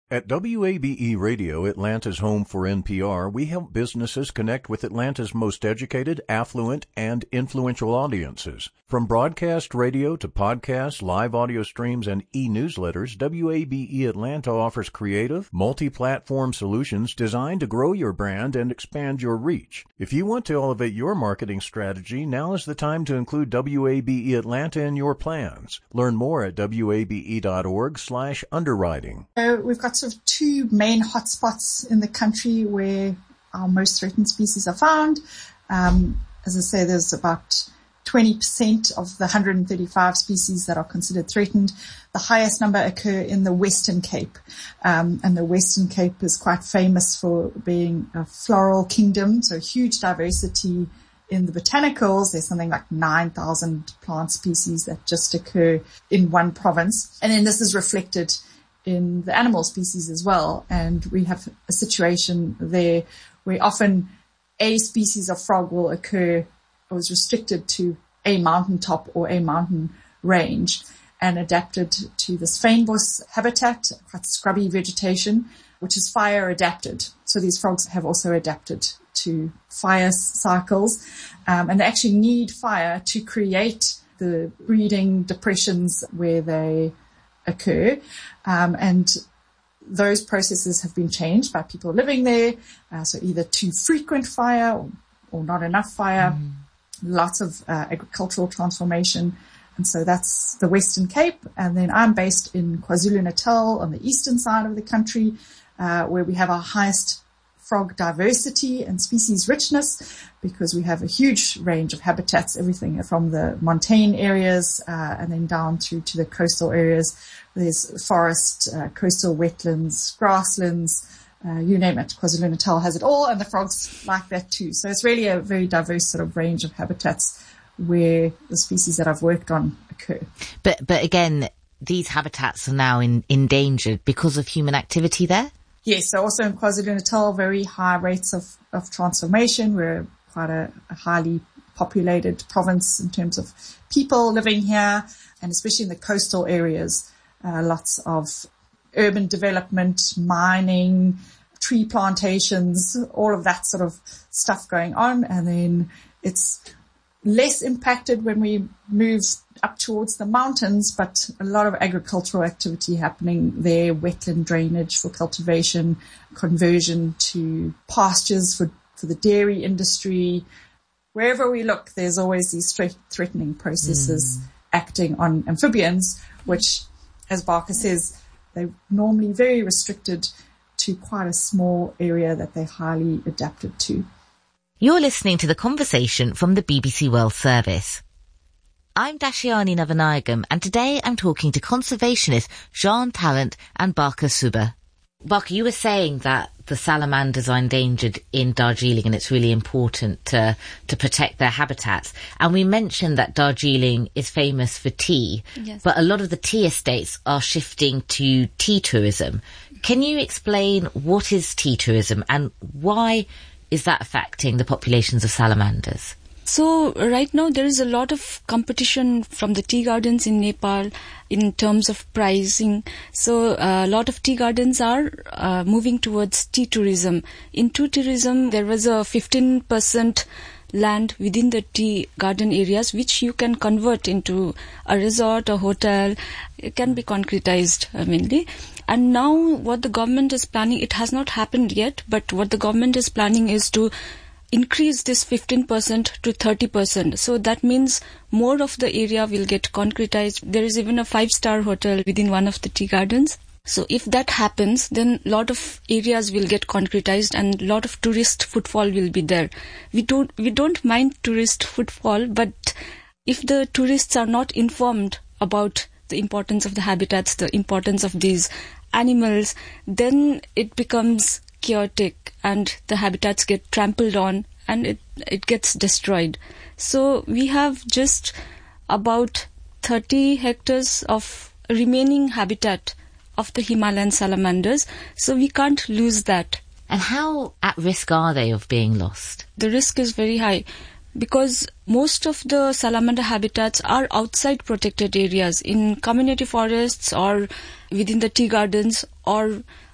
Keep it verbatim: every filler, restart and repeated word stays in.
At W A B E Radio, Atlanta's home for N P R, we help businesses connect with Atlanta's most educated, affluent, and influential audiences. From broadcast radio to podcasts, live audio streams, and e-newsletters, W A B E Atlanta offers creative, multi-platform solutions designed to grow your brand and expand your reach. If you want to elevate your marketing strategy, now is the time to include W A B E Atlanta in your plans. Learn more at W A B E dot org slash underwriting. Uh, we've got sort of two main hotspots in the country where our most threatened species are found. Um, as I say, there's about twenty percent of the one hundred thirty-five species that are considered threatened. The highest number occur in the Western Cape. Um, and the Western Cape is quite famous for being a floral kingdom, so huge diversity in the botanicals. There's something like nine thousand plant species that just occur in one province. And then this is reflected in the animal species as well. And we have a situation there where often a species of frog will occur or is restricted to a mountaintop or a mountain range and adapted to this fynbos habitat, quite scrubby vegetation, which is fire adapted. So these frogs have also adapted to fire cycles, um, and they actually need fire to create the breeding depressions where they occur. Um, and those processes have been changed by people living there. Uh, so either too frequent fire or, or not enough fire, mm. lots of uh, agricultural transformation. And so that's the Western Cape. And then I'm based in KwaZulu-Natal on the eastern side of the country, uh, where we have our highest frog diversity and species richness, because we have a huge range of habitats, everything from the montane areas uh, and then down through to the coastal areas. There's forest, uh, coastal wetlands, grasslands, uh, you name it. KwaZulu-Natal has it all, and the frogs like that too. So it's really a very diverse sort of range of habitats where the species that I've worked on occur. But but again, these habitats are now in, endangered because of human activity there? Yes, so also in KwaZulu-Natal, very high rates of, of transformation. We're quite a, a highly populated province in terms of people living here, and especially in the coastal areas, uh, lots of urban development, mining, tree plantations, all of that sort of stuff going on. And then it's less impacted when we move up towards the mountains, but a lot of agricultural activity happening there, wetland drainage for cultivation, conversion to pastures for, for the dairy industry. Wherever we look, there's always these threat- threatening processes mm. acting on amphibians, which, as Barker says, they're normally very restricted to quite a small area that they're highly adapted to. You're listening to the conversation from the B B C World Service. I'm Dashiani Navanayagam, and today I'm talking to conservationists Jean Talent and Barker Suba. Barker, you were saying that the salamanders are endangered in Darjeeling and it's really important to, to protect their habitats. And we mentioned that Darjeeling is famous for tea, yes. but a lot of the tea estates are shifting to tea tourism. Can you explain what is tea tourism and why is that affecting the populations of salamanders? So right now there is a lot of competition from the tea gardens in Nepal in terms of pricing. So uh, a lot of tea gardens are uh, moving towards tea tourism. In tea tourism, there was a fifteen percent land within the tea garden areas which you can convert into a resort, a hotel. It can be concretized uh, mainly. And now what the government is planning, it has not happened yet, but what the government is planning is to increase this fifteen percent to thirty percent. So that means more of the area will get concretized. There is even a five-star hotel within one of the tea gardens. So if that happens, then a lot of areas will get concretized and a lot of tourist footfall will be there. We don't, we don't mind tourist footfall, but if the tourists are not informed about the importance of the habitats, the importance of these animals, then it becomes chaotic and the habitats get trampled on and it, it gets destroyed. So we have just about thirty hectares of remaining habitat of the Himalayan salamanders, so we can't lose that. And how at risk are they of being lost? The risk is very high because most of the salamander habitats are outside protected areas in community forests or within the tea gardens or